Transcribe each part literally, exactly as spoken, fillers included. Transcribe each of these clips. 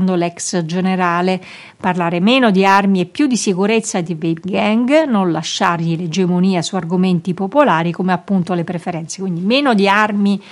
l'ex generale, parlare meno di armi e più di sicurezza di baby gang, non lasciargli l'egemonia su argomenti popolari come appunto le preferenze, quindi meno di armi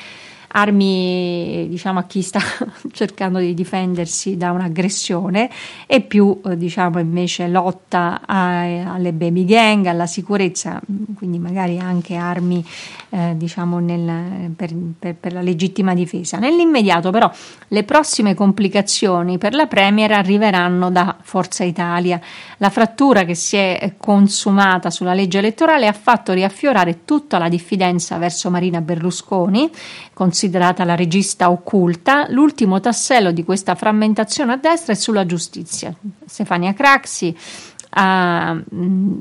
armi diciamo a chi sta cercando di difendersi da un'aggressione e più eh, diciamo invece lotta a, alle baby gang, alla sicurezza, quindi magari anche armi eh, diciamo nel, per, per, per la legittima difesa. Nell'immediato però le prossime complicazioni per la Premier arriveranno da Forza Italia. La frattura che si è consumata sulla legge elettorale ha fatto riaffiorare tutta la diffidenza verso Marina Berlusconi, considerata la regista occulta. L'ultimo tassello di questa frammentazione a destra è sulla giustizia. Stefania Craxi ha, mh,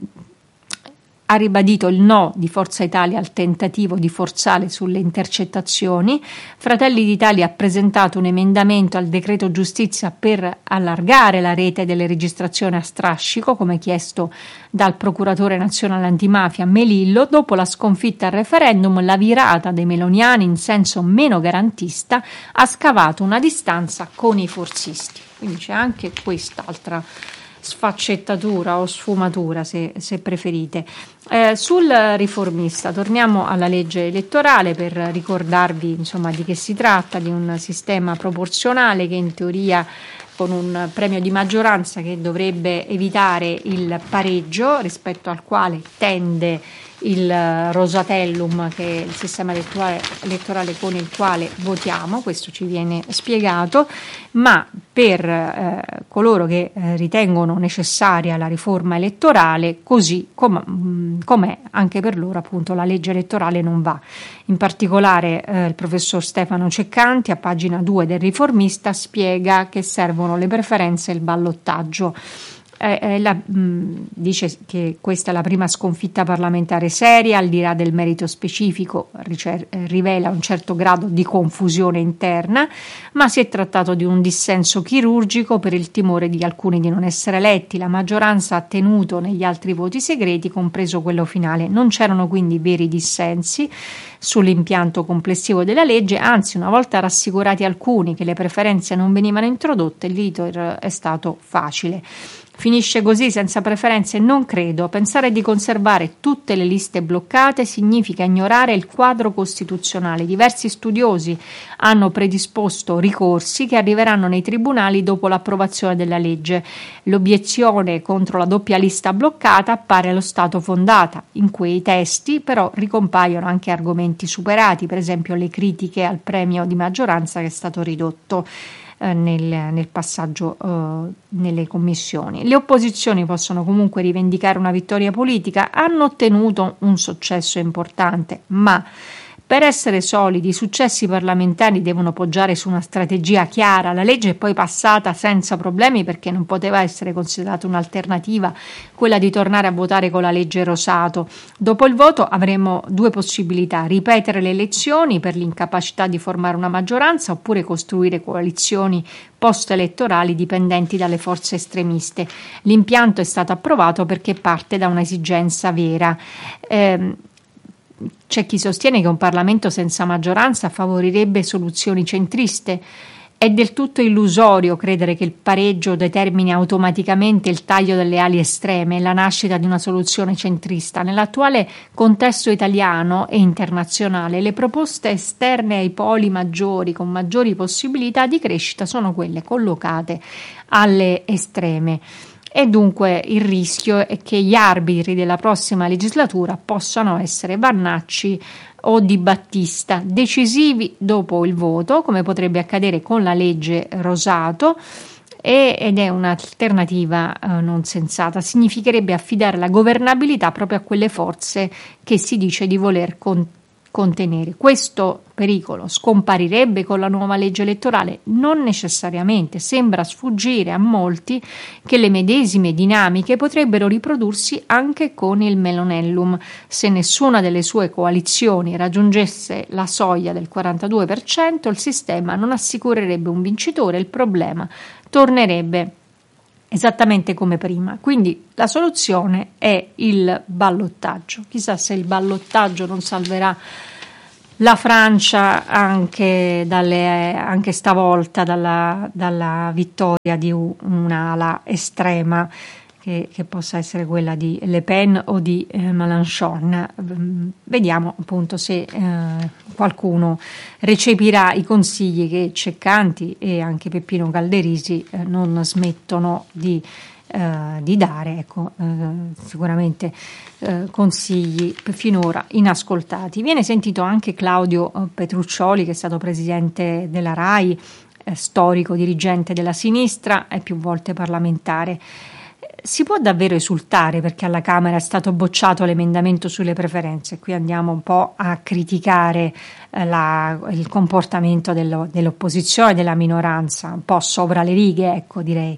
ha ribadito il no di Forza Italia al tentativo di forzare sulle intercettazioni. Fratelli d'Italia ha presentato un emendamento al decreto giustizia per allargare la rete delle registrazioni a strascico, come chiesto dal procuratore nazionale antimafia Melillo. Dopo la sconfitta al referendum, la virata dei meloniani in senso meno garantista ha scavato una distanza con i forzisti. Quindi c'è anche quest'altra sfaccettatura o sfumatura, se, se preferite. Eh, sul riformista torniamo alla legge elettorale per ricordarvi insomma di che si tratta, di un sistema proporzionale che in teoria con un premio di maggioranza che dovrebbe evitare il pareggio, rispetto al quale tende il Rosatellum, che è il sistema elettorale, elettorale con il quale votiamo. Questo ci viene spiegato, ma per eh, coloro che eh, ritengono necessaria la riforma elettorale, così com- com'è, anche per loro appunto la legge elettorale non va. In particolare eh, il professor Stefano Ceccanti a pagina due del Riformista spiega che servono le preferenze e il ballottaggio. Eh, la, mh, dice che questa è la prima sconfitta parlamentare seria, al di là del merito specifico, ricer- rivela un certo grado di confusione interna, ma si è trattato di un dissenso chirurgico per il timore di alcuni di non essere eletti. La maggioranza ha tenuto negli altri voti segreti, compreso quello finale. Non c'erano quindi veri dissensi sull'impianto complessivo della legge, anzi, una volta rassicurati alcuni che le preferenze non venivano introdotte, l'iter è stato facile. Finisce così senza preferenze? Non credo. Pensare di conservare tutte le liste bloccate significa ignorare il quadro costituzionale. Diversi studiosi hanno predisposto ricorsi che arriveranno nei tribunali dopo l'approvazione della legge. L'obiezione contro la doppia lista bloccata appare allo stato fondata. In quei testi però ricompaiono anche argomenti superati, per esempio le critiche al premio di maggioranza che è stato ridotto Nel, nel passaggio uh, nelle commissioni. Le opposizioni possono comunque rivendicare una vittoria politica, hanno ottenuto un successo importante, ma per essere solidi i successi parlamentari devono poggiare su una strategia chiara. La legge è poi passata senza problemi perché non poteva essere considerata un'alternativa quella di tornare a votare con la legge Rosato. Dopo il voto avremo due possibilità: ripetere le elezioni per l'incapacità di formare una maggioranza oppure costruire coalizioni post-elettorali dipendenti dalle forze estremiste. L'impianto è stato approvato perché parte da un'esigenza vera. Eh, C'è chi sostiene che un Parlamento senza maggioranza favorirebbe soluzioni centriste. È del tutto illusorio credere che il pareggio determini automaticamente il taglio delle ali estreme e la nascita di una soluzione centrista. Nell'attuale contesto italiano e internazionale, le proposte esterne ai poli maggiori, con maggiori possibilità di crescita, sono quelle collocate alle estreme. E dunque il rischio è che gli arbitri della prossima legislatura possano essere Vannacci o Di Battista, decisivi dopo il voto, come potrebbe accadere con la legge Rosato, e, ed è un'alternativa eh, non sensata. Significherebbe affidare la governabilità proprio a quelle forze che si dice di voler contenere. contenere. Questo pericolo scomparirebbe con la nuova legge elettorale? Non necessariamente. Sembra sfuggire a molti che le medesime dinamiche potrebbero riprodursi anche con il Melonellum. Se nessuna delle sue coalizioni raggiungesse la soglia del quarantadue per cento, il sistema non assicurerebbe un vincitore, il problema tornerebbe esattamente come prima. Quindi la soluzione è il ballottaggio. Chissà se il ballottaggio non salverà La Francia anche, dalle, anche stavolta dalla, dalla vittoria di un'ala estrema che, che possa essere quella di Le Pen o di eh, Mélenchon. Vediamo appunto se eh, qualcuno recepirà i consigli che Ceccanti e anche Peppino Calderisi eh, non smettono di Uh, di dare, ecco, uh, sicuramente uh, consigli finora inascoltati. Viene sentito anche Claudio uh, Petruccioli, che è stato presidente della RAI, eh, storico dirigente della sinistra e più volte parlamentare. Si può davvero esultare perché alla Camera è stato bocciato l'emendamento sulle preferenze. Qui andiamo un po' a criticare eh, la, il comportamento dello, dell'opposizione, della minoranza, un po' sopra le righe, ecco, direi.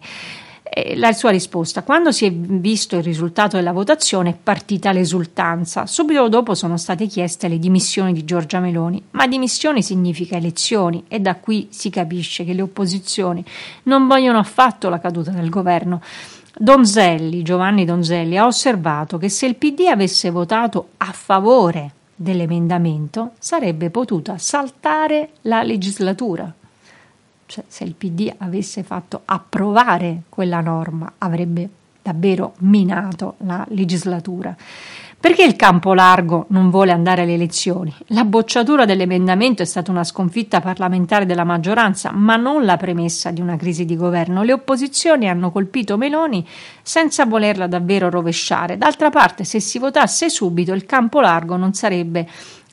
La sua risposta: quando si è visto il risultato della votazione è partita l'esultanza, subito dopo sono state chieste le dimissioni di Giorgia Meloni, ma dimissioni significa elezioni e da qui si capisce che le opposizioni non vogliono affatto la caduta del governo. Donzelli, Giovanni Donzelli ha osservato che se il P D avesse votato a favore dell'emendamento sarebbe potuta saltare la legislatura. Cioè, se il P D avesse fatto approvare quella norma avrebbe davvero minato la legislatura. Perché il campo largo non vuole andare alle elezioni? La bocciatura dell'emendamento è stata una sconfitta parlamentare della maggioranza, ma non la premessa di una crisi di governo. Le opposizioni hanno colpito Meloni senza volerla davvero rovesciare. D'altra parte, se si votasse subito, il campo largo non sarebbe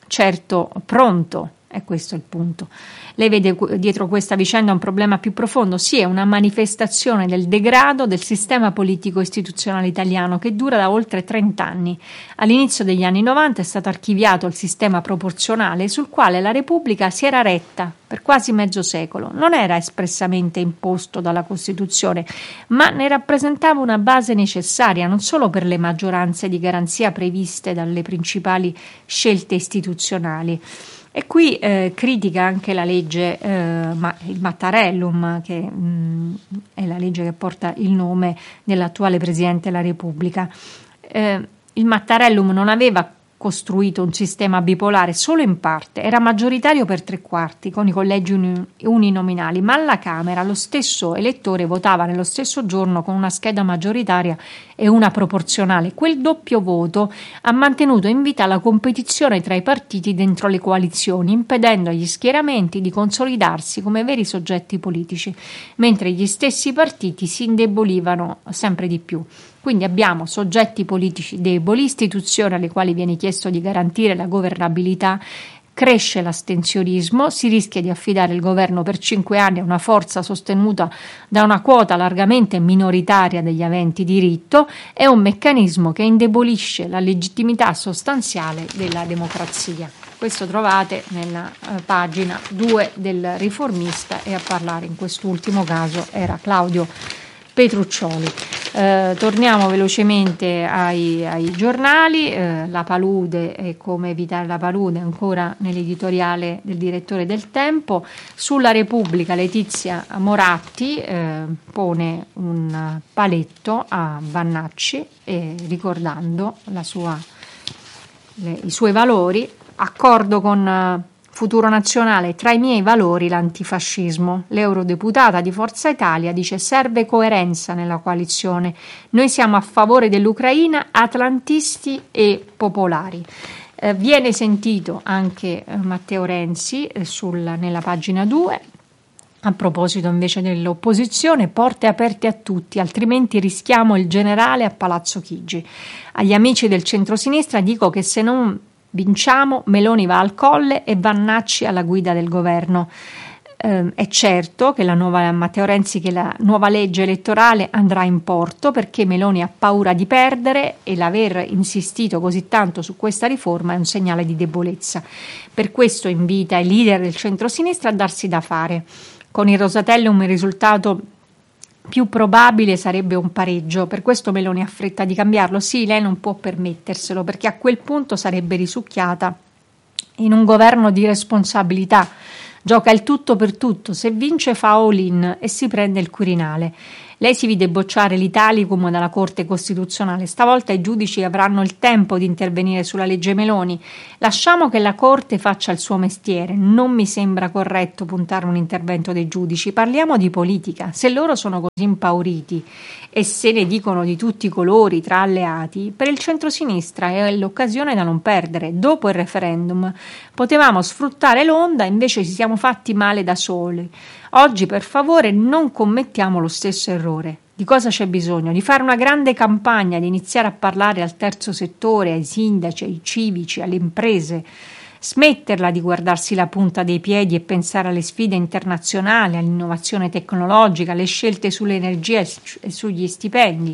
certo pronto. E questo è il punto. Lei vede dietro questa vicenda un problema più profondo? Sì, è una manifestazione del degrado del sistema politico istituzionale italiano che dura da oltre trent'anni. All'inizio degli anni novanta è stato archiviato il sistema proporzionale sul quale la Repubblica si era retta per quasi mezzo secolo. Non era espressamente imposto dalla Costituzione, ma ne rappresentava una base necessaria non solo per le maggioranze di garanzia previste dalle principali scelte istituzionali. E qui eh, critica anche la legge, eh, ma, il Mattarellum, che mh, è la legge che porta il nome dell'attuale Presidente della Repubblica. Eh, il Mattarellum non aveva costruito un sistema bipolare solo in parte, era maggioritario per tre quarti con i collegi uni, uninominali, ma alla Camera lo stesso elettore votava nello stesso giorno con una scheda maggioritaria e una proporzionale. Quel doppio voto ha mantenuto in vita la competizione tra i partiti dentro le coalizioni, impedendo agli schieramenti di consolidarsi come veri soggetti politici, mentre gli stessi partiti si indebolivano sempre di più. Quindi abbiamo soggetti politici deboli, istituzioni alle quali viene chiesto di garantire la governabilità, cresce l'astensionismo, si rischia di affidare il governo per cinque anni a una forza sostenuta da una quota largamente minoritaria degli aventi diritto, è un meccanismo che indebolisce la legittimità sostanziale della democrazia. Questo trovate nella eh, pagina due del Riformista e a parlare in quest'ultimo caso era Claudio Petruccioli. Eh, torniamo velocemente ai, ai giornali. Eh, la palude e come evitare la palude ancora nell'editoriale del direttore del Tempo. Sulla Repubblica Letizia Moratti eh, pone un paletto a Vannacci eh, ricordando la sua, le, i suoi valori. Accordo con Futuro Nazionale, tra i miei valori l'antifascismo. L'eurodeputata di Forza Italia dice serve coerenza nella coalizione. Noi siamo a favore dell'Ucraina, atlantisti e popolari. Eh, viene sentito anche eh, Matteo Renzi eh, sul, nella pagina due. A proposito invece dell'opposizione, porte aperte a tutti, altrimenti rischiamo il generale a Palazzo Chigi. Agli amici del centrosinistra dico che se non vinciamo, Meloni va al Colle e Vannacci alla guida del governo. Eh, è certo che la nuova Matteo Renzi che la nuova legge elettorale andrà in porto perché Meloni ha paura di perdere e l'aver insistito così tanto su questa riforma è un segnale di debolezza. Per questo invita i leader del centrosinistra a darsi da fare. Con il Rosatellum il risultato più probabile sarebbe un pareggio, per questo Meloni ha fretta di cambiarlo. Sì, lei non può permetterselo perché a quel punto sarebbe risucchiata in un governo di responsabilità. Gioca il tutto per tutto, se vince fa all-in e si prende il Quirinale. Lei si vide bocciare l'Italicum dalla Corte Costituzionale. Stavolta i giudici avranno il tempo di intervenire sulla legge Meloni. Lasciamo che la Corte faccia il suo mestiere. Non mi sembra corretto puntare un intervento dei giudici. Parliamo di politica. Se loro sono così impauriti e se ne dicono di tutti i colori tra alleati, per il centrosinistra è l'occasione da non perdere. Dopo il referendum potevamo sfruttare l'onda, invece ci siamo fatti male da soli. Oggi, per favore, non commettiamo lo stesso errore. Di cosa c'è bisogno? Di fare una grande campagna, di iniziare a parlare al terzo settore, ai sindaci, ai civici, alle imprese, smetterla di guardarsi la punta dei piedi e pensare alle sfide internazionali, all'innovazione tecnologica, alle scelte sull'energia e sugli stipendi.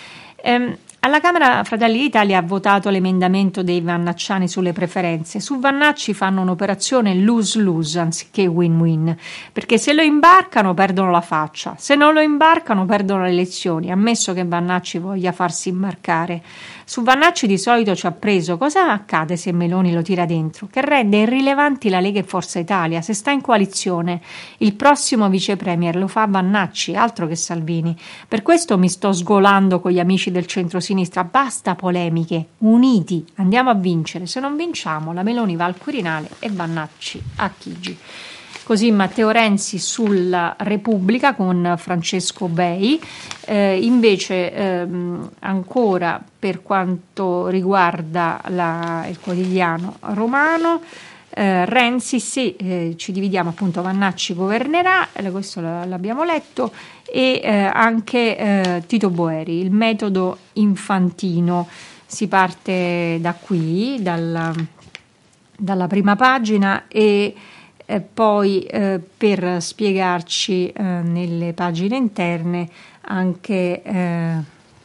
Ehm, Alla Camera Fratelli d'Italia ha votato l'emendamento dei Vannacciani sulle preferenze. Su Vannacci fanno un'operazione lose-lose anziché win-win, perché se lo imbarcano perdono la faccia, se non lo imbarcano perdono le elezioni, ammesso che Vannacci voglia farsi imbarcare. Su Vannacci di solito ci ha preso. Cosa accade se Meloni lo tira dentro? Che rende irrilevanti la Lega e Forza Italia. Se sta in coalizione, il prossimo vice premier lo fa Vannacci, altro che Salvini. Per questo mi sto sgolando con gli amici del centro-sinistra. Basta polemiche, uniti, andiamo a vincere. Se non vinciamo, la Meloni va al Quirinale e Vannacci a Chigi. Così Matteo Renzi sulla Repubblica con Francesco Bei. Eh, invece ehm, ancora per quanto riguarda la, il quotidiano romano, eh, Renzi, se eh, ci dividiamo appunto, Vannacci governerà, eh, questo l'abbiamo letto, e eh, anche eh, Tito Boeri, il metodo infantino. Si parte da qui, dalla, dalla prima pagina, e E poi eh, per spiegarci eh, nelle pagine interne anche eh,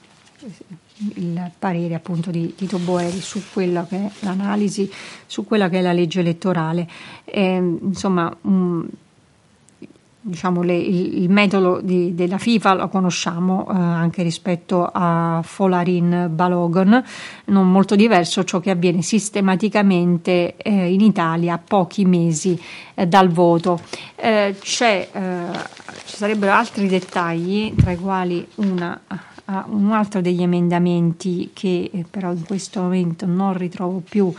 il parere appunto di Tito Boeri su quella che è l'analisi su quella che è la legge elettorale. Eh, insomma, mh, diciamo le, il, il metodo di, della FIFA lo conosciamo eh, anche rispetto a Folarin Balogun, non molto diverso ciò che avviene sistematicamente eh, in Italia a pochi mesi eh, dal voto. Eh, c'è, eh, ci sarebbero altri dettagli, tra i quali una, uh, un altro degli emendamenti che eh, però in questo momento non ritrovo più,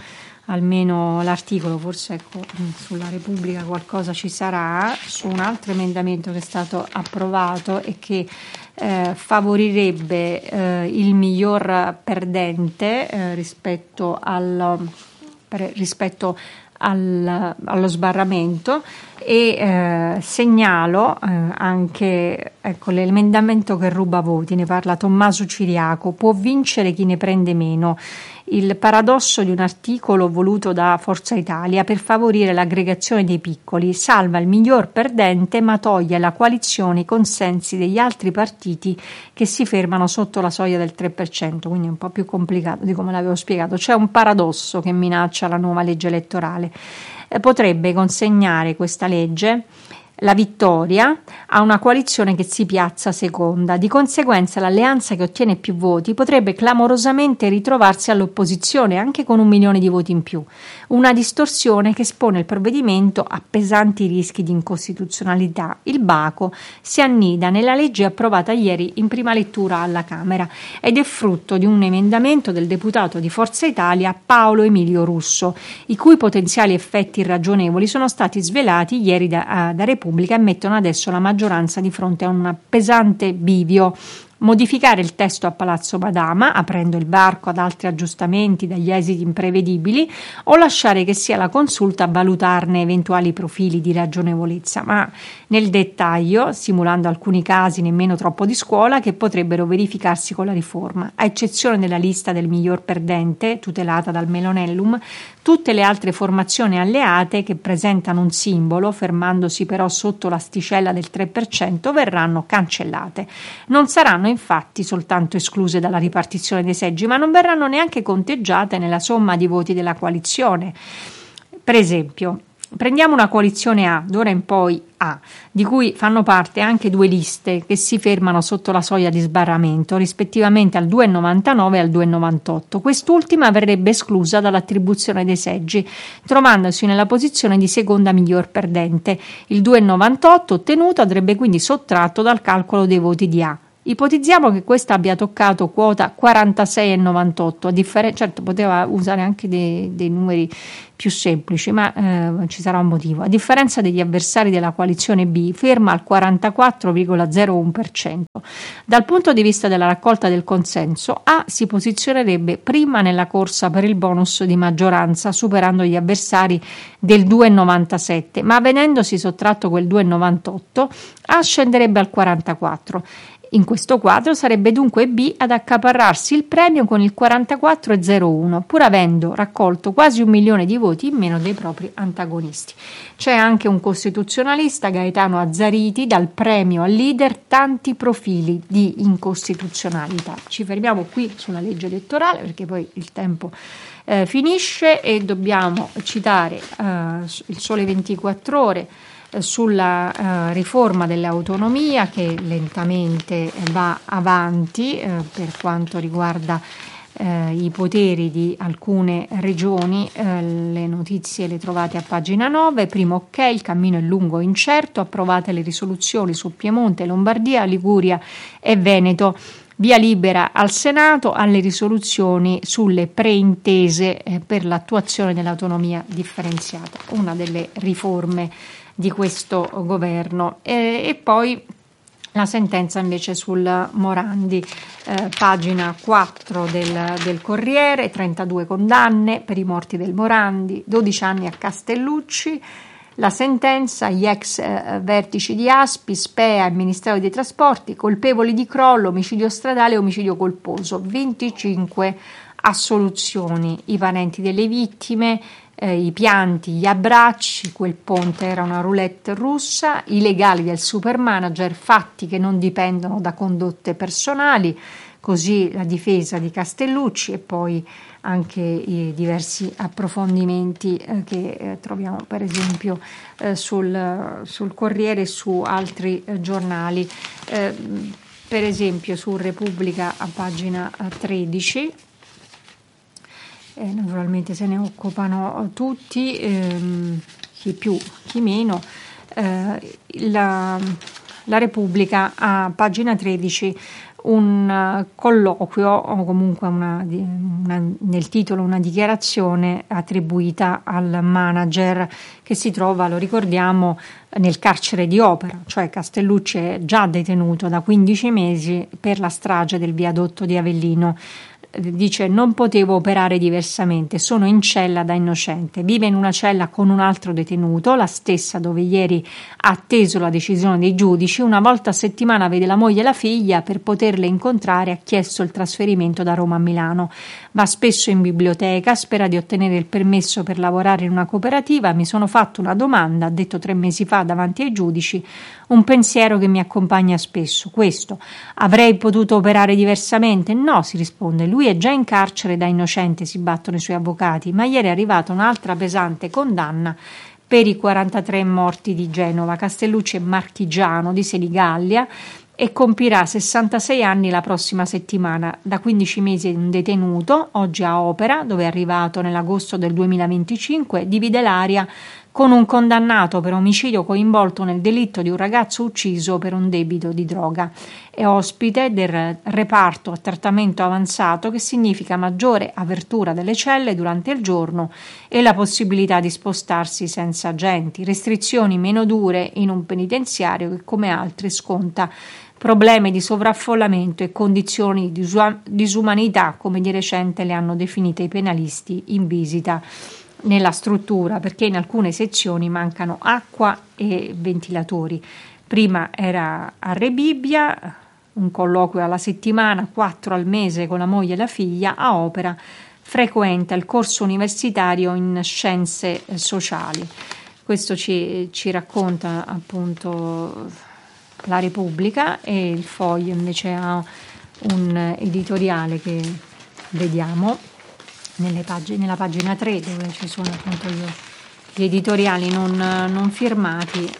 almeno l'articolo, forse ecco, sulla Repubblica qualcosa ci sarà, su un altro emendamento che è stato approvato e che eh, favorirebbe eh, il miglior perdente eh, rispetto, al, per, rispetto al, allo sbarramento, e eh, segnalo eh, anche ecco, l'emendamento che ruba voti, ne parla Tommaso Ciriaco: può vincere chi ne prende meno. Il paradosso di un articolo voluto da Forza Italia per favorire l'aggregazione dei piccoli: salva il miglior perdente ma toglie alla coalizione i consensi degli altri partiti che si fermano sotto la soglia del tre per cento, quindi è un po' più complicato di come l'avevo spiegato. C'è un paradosso che minaccia la nuova legge elettorale. Eh, potrebbe consegnare questa legge la vittoria a una coalizione che si piazza seconda. Di conseguenza l'alleanza che ottiene più voti potrebbe clamorosamente ritrovarsi all'opposizione anche con un milione di voti in più. Una distorsione che espone il provvedimento a pesanti rischi di incostituzionalità. Il baco si annida nella legge approvata ieri in prima lettura alla Camera ed è frutto di un emendamento del deputato di Forza Italia Paolo Emilio Russo, i cui potenziali effetti irragionevoli sono stati svelati ieri da, da Repubblica e mettono adesso la maggioranza di fronte a un pesante bivio: modificare il testo a Palazzo Madama, aprendo il varco ad altri aggiustamenti dagli esiti imprevedibili, o lasciare che sia la Consulta a valutarne eventuali profili di ragionevolezza, ma nel dettaglio, simulando alcuni casi nemmeno troppo di scuola che potrebbero verificarsi con la riforma. A eccezione della lista del miglior perdente, tutelata dal Melonellum, tutte le altre formazioni alleate che presentano un simbolo, fermandosi però sotto l'asticella del tre per cento, verranno cancellate. Non saranno infatti soltanto escluse dalla ripartizione dei seggi, ma non verranno neanche conteggiate nella somma di voti della coalizione. Per esempio, prendiamo una coalizione A, d'ora in poi A, di cui fanno parte anche due liste che si fermano sotto la soglia di sbarramento, rispettivamente al due virgola novantanove e al due virgola novantotto. Quest'ultima verrebbe esclusa dall'attribuzione dei seggi, trovandosi nella posizione di seconda miglior perdente. Il due virgola novantotto ottenuto andrebbe quindi sottratto dal calcolo dei voti di A. Ipotizziamo che questa abbia toccato quota quarantasei virgola novantotto, a differenza, certo poteva usare anche dei, dei numeri più semplici, ma eh, ci sarà un motivo. A differenza degli avversari della coalizione B, ferma al quarantaquattro virgola zero uno per cento. Dal punto di vista della raccolta del consenso, A si posizionerebbe prima nella corsa per il bonus di maggioranza, superando gli avversari del due virgola novantasette, ma venendosi sottratto quel due virgola novantotto, A scenderebbe al quarantaquattro. In questo quadro sarebbe dunque B ad accaparrarsi il premio con il quarantaquattro virgola zero uno, pur avendo raccolto quasi un milione di voti in meno dei propri antagonisti. C'è anche un costituzionalista, Gaetano Azzariti, dal premio al leader tanti profili di incostituzionalità. Ci fermiamo qui sulla legge elettorale perché poi il tempo eh, finisce e dobbiamo citare eh, il Sole ventiquattro Ore sulla uh, riforma dell'autonomia che lentamente va avanti eh, per quanto riguarda eh, i poteri di alcune regioni. Eh, le notizie le trovate a pagina nove. Primo ok, il cammino è lungo e incerto, approvate le risoluzioni su Piemonte, Lombardia, Liguria e Veneto. Via libera al Senato alle risoluzioni sulle preintese eh, per l'attuazione dell'autonomia differenziata, una delle riforme di questo governo. E, e poi la sentenza invece sul Morandi, eh, pagina quattro del, del Corriere, trentadue condanne per i morti del Morandi, dodici anni a Castellucci. La sentenza, gli ex eh, vertici di Aspi, Spea e Ministero dei Trasporti, colpevoli di crollo, omicidio stradale e omicidio colposo, venticinque assoluzioni. I parenti delle vittime, Eh, i pianti, gli abbracci, quel ponte era una roulette russa, i legali del supermanager, fatti che non dipendono da condotte personali, così la difesa di Castellucci e poi anche i diversi approfondimenti eh, che eh, troviamo per esempio eh, sul, sul Corriere e su altri eh, giornali, eh, per esempio su Repubblica a pagina eh, tredici. Eh, naturalmente se ne occupano tutti, ehm, chi più, chi meno. Eh, la, la Repubblica a pagina tredici un uh, colloquio o comunque una, una, nel titolo una dichiarazione attribuita al manager che si trova, lo ricordiamo, nel carcere di Opera, cioè Castellucci è già detenuto da quindici mesi per la strage del viadotto di Avellino. Dice: non potevo operare diversamente, sono in cella da innocente, vive in una cella con un altro detenuto, la stessa dove ieri ha atteso la decisione dei giudici, una volta a settimana vede la moglie e la figlia, per poterle incontrare ha chiesto il trasferimento da Roma a Milano, va spesso in biblioteca, spera di ottenere il permesso per lavorare in una cooperativa, mi sono fatto una domanda, ha detto tre mesi fa davanti ai giudici, un pensiero che mi accompagna spesso, questo: avrei potuto operare diversamente? No, si risponde, lui è già in carcere da innocente, si battono i suoi avvocati, ma ieri è arrivata un'altra pesante condanna per i quarantatré morti di Genova. Castellucci è marchigiano di Senigallia e compirà sessantasei anni la prossima settimana. Da quindici mesi è un detenuto, oggi a Opera, dove è arrivato nell'agosto del duemilaventicinque, divide l'aria con un condannato per omicidio coinvolto nel delitto di un ragazzo ucciso per un debito di droga. È ospite del reparto a trattamento avanzato, che significa maggiore apertura delle celle durante il giorno e la possibilità di spostarsi senza agenti, restrizioni meno dure in un penitenziario che come altri sconta problemi di sovraffollamento e condizioni di disumanità, come di recente le hanno definite i penalisti in visita nella struttura, perché in alcune sezioni mancano acqua e ventilatori. Prima era a Rebibbia, un colloquio alla settimana, quattro al mese con la moglie e la figlia. A Opera frequenta il corso universitario in scienze sociali. Questo ci, ci racconta appunto la Repubblica, e il Foglio invece ha un editoriale che vediamo nelle pagine, nella pagina tre, dove ci sono appunto gli editoriali non, non firmati.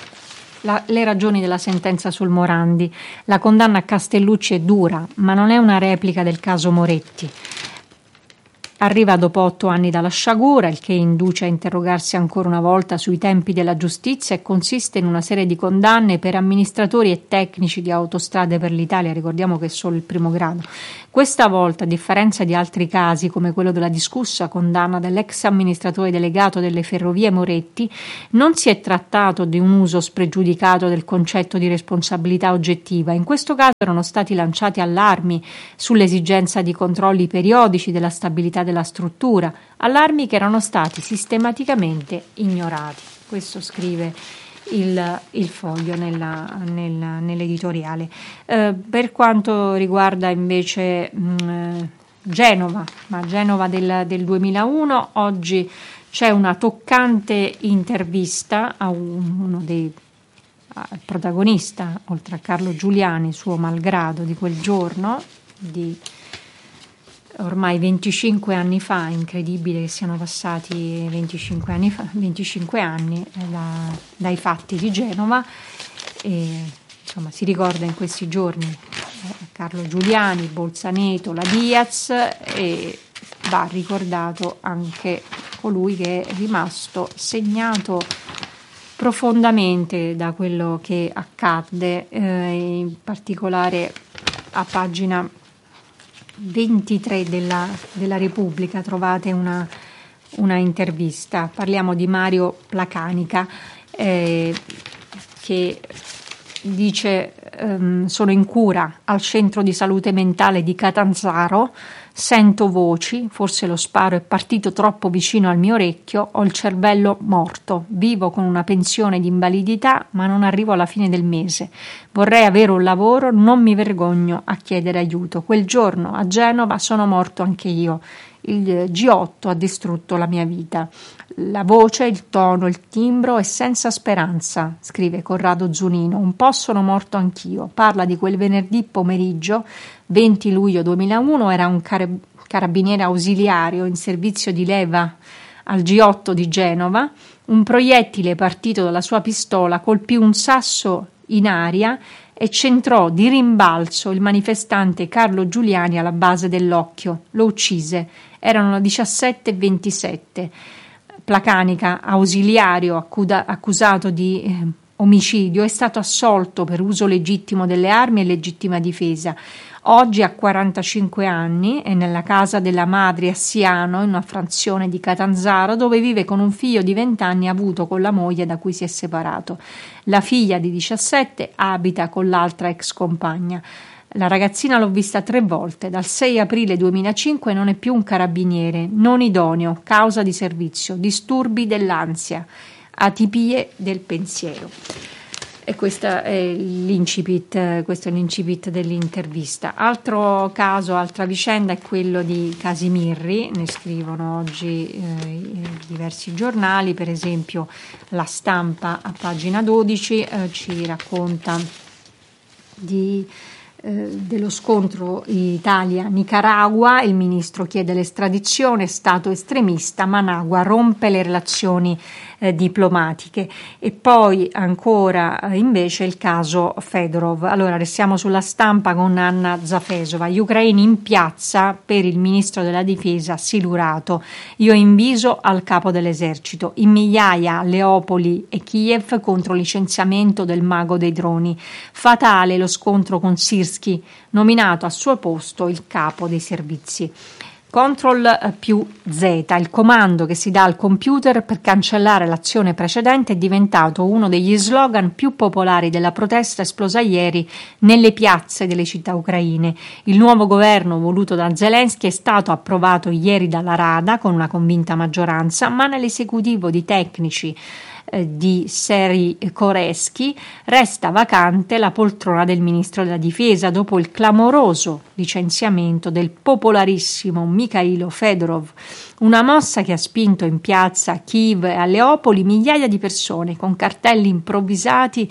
La, le ragioni della sentenza sul Morandi. La condanna a Castellucci è dura, ma non è una replica del caso Moretti. arriva dopo otto anni dalla sciagura, il che induce a interrogarsi ancora una volta sui tempi della giustizia, e consiste in una serie di condanne per amministratori e tecnici di Autostrade per l'Italia. Ricordiamo che è solo il primo grado. Questa volta, a differenza di altri casi come quello della discussa condanna dell'ex amministratore delegato delle Ferrovie Moretti, non si è trattato di un uso spregiudicato del concetto di responsabilità oggettiva. In questo caso erano stati lanciati allarmi sull'esigenza di controlli periodici della stabilità della struttura, allarmi che erano stati sistematicamente ignorati. Questo scrive il, il Foglio nella, nella, nell'editoriale. Eh, per quanto riguarda invece mh, Genova, ma Genova del, del duemilauno, oggi c'è una toccante intervista a uno dei al protagonista, oltre a Carlo Giuliani, suo malgrado di quel giorno, di ormai venticinque anni fa. Incredibile che siano passati venticinque anni fa, venticinque anni da, dai fatti di Genova, e insomma si ricorda in questi giorni eh, Carlo Giuliani, Bolzaneto, la Diaz, e va ricordato anche colui che è rimasto segnato profondamente da quello che accadde, eh, in particolare a pagina ventitré della, della Repubblica trovate una, una intervista. Parliamo di Mario Placanica, eh, che dice ehm, sono in cura al centro di salute mentale di Catanzaro, sento voci, forse lo sparo è partito troppo vicino al mio orecchio, ho il cervello morto, vivo con una pensione di invalidità ma non arrivo alla fine del mese, vorrei avere un lavoro, non mi vergogno a chiedere aiuto, quel giorno a Genova sono morto anche io, il G otto ha distrutto la mia vita, la voce, il tono, il timbro è senza speranza, scrive Corrado Zunino, un po' sono morto anch'io, parla di quel venerdì pomeriggio venti luglio duemilauno, era un car- carabiniere ausiliario in servizio di leva al G otto di Genova, un proiettile partito dalla sua pistola colpì un sasso in aria e centrò di rimbalzo il manifestante Carlo Giuliani alla base dell'occhio, lo uccise, erano le diciassette e ventisette. Placanica, ausiliario accuda- accusato di eh, omicidio, è stato assolto per uso legittimo delle armi e legittima difesa. Oggi ha quarantacinque anni, è nella casa della madre a Siano, in una frazione di Catanzaro, dove vive con un figlio di venti anni avuto con la moglie da cui si è separato. La figlia di diciassette abita con l'altra ex compagna. La ragazzina l'ho vista tre volte. Dal sei aprile duemilacinque non è più un carabiniere, non idoneo, causa di servizio, disturbi dell'ansia, atipie del pensiero. E questo è l'incipit, questo è l'incipit dell'intervista. Altro caso, altra vicenda è quello di Casimirri, ne scrivono oggi eh, diversi giornali, per esempio La Stampa a pagina dodici eh, ci racconta di dello scontro Italia-Nicaragua, il ministro chiede l'estradizione, stato estremista, Managua rompe le relazioni eh, diplomatiche. E poi ancora eh, invece il caso Fedorov. Allora restiamo sulla Stampa con Anna Zafesova, gli ucraini in piazza per il ministro della difesa Silurato, io inviso al capo dell'esercito, in migliaia Leopoli e Kiev contro licenziamento del mago dei droni, fatale lo scontro con Sirski, nominato al suo posto il capo dei servizi. Control più Z, il comando che si dà al computer per cancellare l'azione precedente, è diventato uno degli slogan più popolari della protesta esplosa ieri nelle piazze delle città ucraine. Il nuovo governo voluto da Zelensky è stato approvato ieri dalla Rada con una convinta maggioranza, ma nell'esecutivo di tecnici di Seri Koreschi resta vacante la poltrona del ministro della difesa dopo il clamoroso licenziamento del popolarissimo Mikhailo Fedorov, una mossa che ha spinto in piazza a Kiev e a Leopoli migliaia di persone con cartelli improvvisati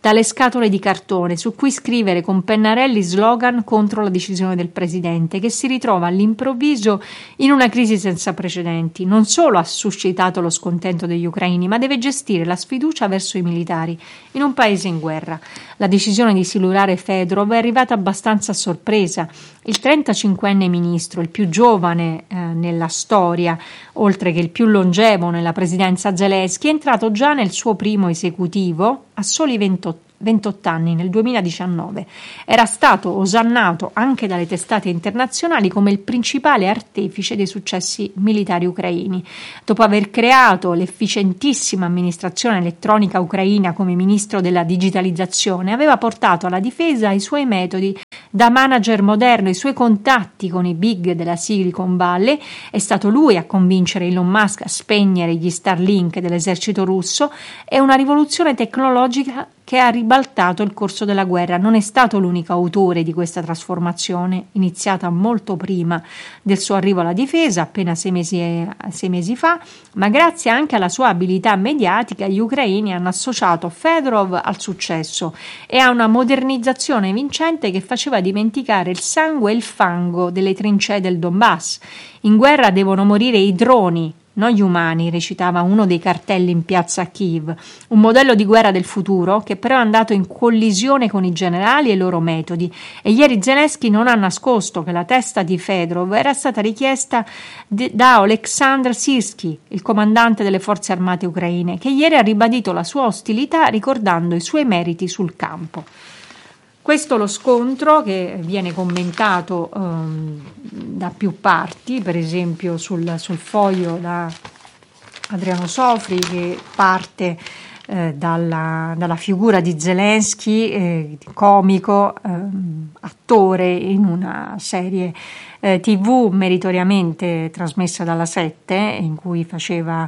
dalle scatole di cartone su cui scrivere con pennarelli slogan contro la decisione del presidente, che si ritrova all'improvviso in una crisi senza precedenti. Non solo ha suscitato lo scontento degli ucraini, ma deve gestire la sfiducia verso i militari in un paese in guerra. La decisione di silurare Fedorov è arrivata abbastanza a sorpresa. Il trentacinquenne ministro, il più giovane eh, nella storia, oltre che il più longevo nella presidenza Zelensky, è entrato già nel suo primo esecutivo a soli ventotto ventotto anni, nel duemiladiciannove. Era stato osannato anche dalle testate internazionali come il principale artefice dei successi militari ucraini. Dopo aver creato l'efficientissima amministrazione elettronica ucraina come ministro della digitalizzazione, aveva portato alla difesa i suoi metodi da manager moderno, i suoi contatti con i big della Silicon Valley. È stato lui a convincere Elon Musk a spegnere gli Starlink dell'esercito russo. È una rivoluzione tecnologica che ha ribaltato il corso della guerra. Non è stato l'unico autore di questa trasformazione, iniziata molto prima del suo arrivo alla difesa, appena sei mesi, sei mesi fa, ma grazie anche alla sua abilità mediatica gli ucraini hanno associato Fedorov al successo e a una modernizzazione vincente che faceva dimenticare il sangue e il fango delle trincee del Donbass. In guerra devono morire i droni, non gli umani, recitava uno dei cartelli in piazza Kiev, un modello di guerra del futuro che però è andato in collisione con i generali e i loro metodi. E ieri Zelensky non ha nascosto che la testa di Fedorov era stata richiesta de- da Oleksandr Syrskyi, il comandante delle forze armate ucraine, che ieri ha ribadito la sua ostilità ricordando i suoi meriti sul campo. Questo lo scontro che viene commentato um, da più parti, per esempio sul, sul Foglio da Adriano Sofri, che parte eh, dalla, dalla figura di Zelensky, eh, comico, eh, attore in una serie eh, tivù meritoriamente trasmessa dalla Sette, in cui faceva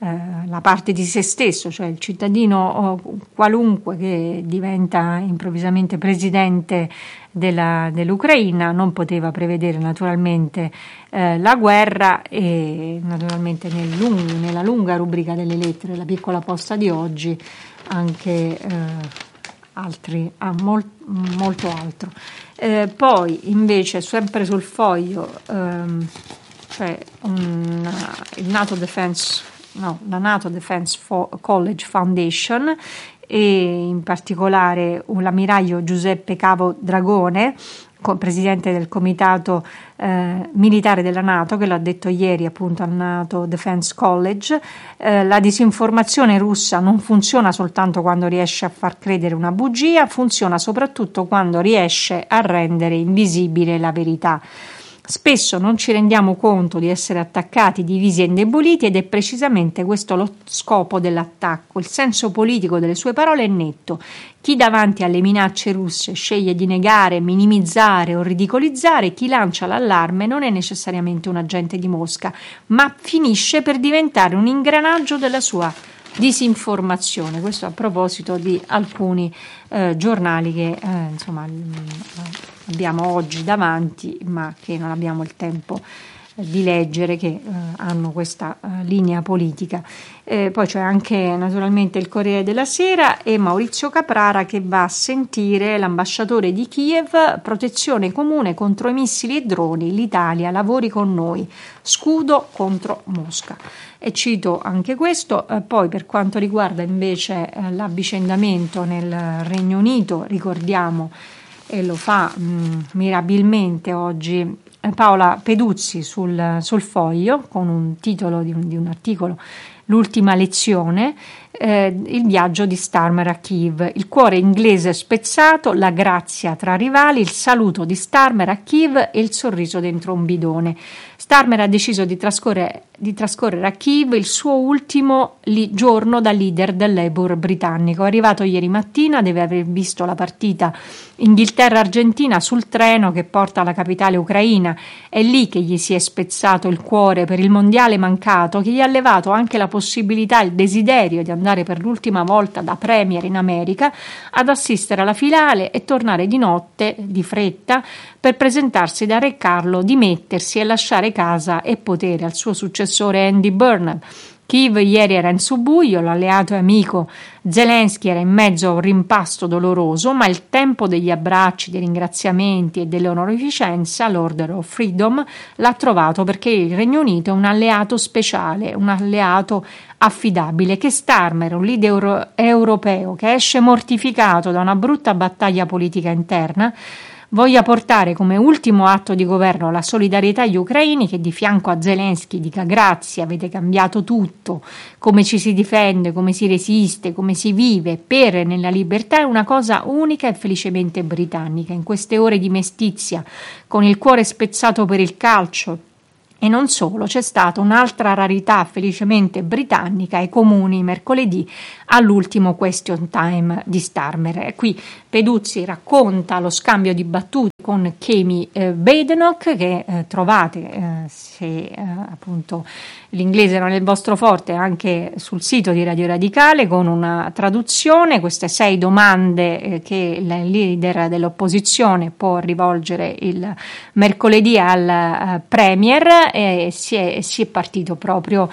la parte di se stesso, cioè il cittadino qualunque che diventa improvvisamente presidente della, dell'Ucraina. Non poteva prevedere naturalmente eh, la guerra e naturalmente nel lung- nella lunga rubrica delle lettere, la piccola posta di oggi, anche eh, altri, ah, mol- molto altro. Eh, poi invece sempre sul Foglio ehm, c'è un, il NATO Defense No, la NATO Defense College Foundation e in particolare l'ammiraglio Giuseppe Cavo Dragone, presidente del comitato eh, militare della NATO, che l'ha detto ieri appunto al NATO Defense College. Eh, la disinformazione russa non funziona soltanto quando riesce a far credere una bugia, funziona soprattutto quando riesce a rendere invisibile la verità. Spesso non ci rendiamo conto di essere attaccati, divisi e indeboliti, ed è precisamente questo lo scopo dell'attacco. Il senso politico delle sue parole è netto. Chi davanti alle minacce russe sceglie di negare, minimizzare o ridicolizzare, chi lancia l'allarme non è necessariamente un agente di Mosca, ma finisce per diventare un ingranaggio della sua disinformazione. Questo a proposito di alcuni eh, giornali che eh, insomma abbiamo oggi davanti, ma che non abbiamo il tempo eh, di leggere, che eh, hanno questa eh, linea politica. Eh, poi c'è anche naturalmente il Corriere della Sera e Maurizio Caprara che va a sentire l'ambasciatore di Kiev: protezione comune contro i missili e droni, l'Italia lavori con noi, scudo contro Mosca. E cito anche questo. Eh, poi per quanto riguarda invece eh, l'avvicendamento nel Regno Unito, ricordiamo, e lo fa mh, mirabilmente oggi eh, Paola Peduzzi sul, sul Foglio, con un titolo di un, di un articolo, L'ultima lezione, eh, il viaggio di Starmer a Kiev, il cuore inglese spezzato, la grazia tra rivali, il saluto di Starmer a Kiev e il sorriso dentro un bidone. Starmer ha deciso di trascorrere, di trascorrere a Kiev il suo ultimo li, giorno da leader del Labour britannico. È arrivato ieri mattina, deve aver visto la partita Inghilterra-Argentina sul treno che porta alla capitale ucraina. È lì che gli si è spezzato il cuore per il mondiale mancato, che gli ha levato anche la possibilità, il desiderio di andare per l'ultima volta da premier in America ad assistere alla finale e tornare di notte, di fretta, per presentarsi da Re Carlo, dimettersi e lasciare casa e potere al suo successore Andy Burnham. Kyiv ieri era in subbuglio, l'alleato e amico Zelensky era in mezzo a un rimpasto doloroso, ma il tempo degli abbracci, dei ringraziamenti e dell'onorificenza, l'Order of Freedom, l'ha trovato, perché il Regno Unito è un alleato speciale, un alleato affidabile, che Starmer, un leader euro- europeo che esce mortificato da una brutta battaglia politica interna, voglia portare come ultimo atto di governo la solidarietà agli ucraini, che di fianco a Zelensky dica grazie, avete cambiato tutto, come ci si difende, come si resiste, come si vive per e nella libertà, è una cosa unica e felicemente britannica. In queste ore di mestizia, con il cuore spezzato per il calcio, e non solo, c'è stata un'altra rarità felicemente britannica ai comuni mercoledì all'ultimo question time di Starmer. E qui Peduzzi racconta lo scambio di battute con Kemi eh, Badenoch, che eh, trovate, eh, se eh, appunto l'inglese non è il vostro forte, anche sul sito di Radio Radicale, con una traduzione, queste sei domande eh, che il leader dell'opposizione può rivolgere il mercoledì al uh, Premier, e si è, si è partito proprio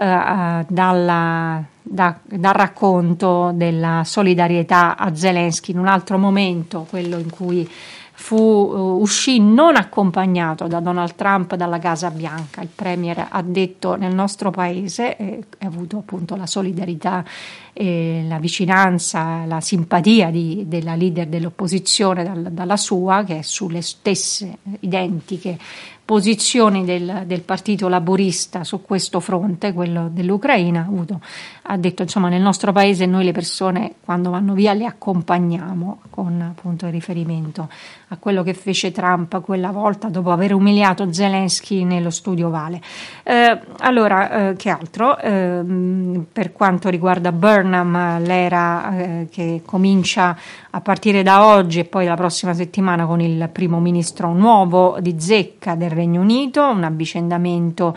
uh, dalla, da, dal racconto della solidarietà a Zelensky in un altro momento, quello in cui fu uh, uscì non accompagnato da Donald Trump dalla Casa Bianca. Il Premier ha detto: nel nostro paese eh, ha avuto appunto la solidarietà, eh, la vicinanza, la simpatia di, della leader dell'opposizione dal, dalla sua, che è sulle stesse identiche posizioni del, del partito laburista su questo fronte, quello dell'Ucraina. Avuto, ha detto insomma, nel nostro paese noi le persone quando vanno via le accompagniamo, con appunto il riferimento a quello che fece Trump quella volta dopo aver umiliato Zelensky nello studio Ovale. Eh, allora, eh, che altro? Eh, per quanto riguarda Burnham, l'era eh, che comincia a partire da oggi e poi la prossima settimana con il primo ministro nuovo di zecca del Regno Unito, un avvicendamento